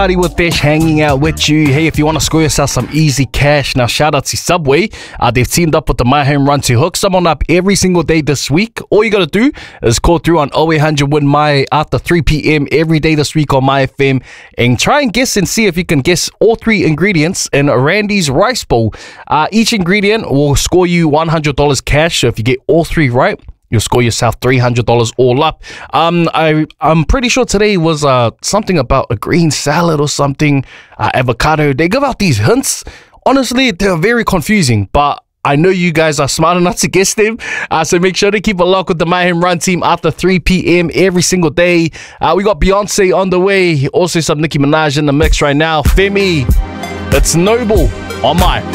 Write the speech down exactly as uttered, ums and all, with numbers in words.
Party with Fish hanging out with you. Hey, if you want to score yourself some easy cash, now shout out to Subway. Uh, they've teamed up with the My Home Run to hook someone up every single day this week. All you got to do is call through on oh eight hundred win my after three p.m. every day this week on My F M and try and guess and see if you can guess all three ingredients in Randy's rice bowl. Uh, each ingredient will score you one hundred dollars cash. So if you get all three right, you'll score yourself three hundred dollars all up. Um, I, I'm pretty sure today was uh, something about a green salad or something, uh, avocado. They give out these hints. Honestly, they're very confusing, but I know you guys are smart enough to guess them. Uh, so make sure to keep a lock with the My Home Run team after three p.m. every single day. Uh, we got Beyonce on the way. Also some Nicki Minaj in the mix right now. Femi, it's Noble on My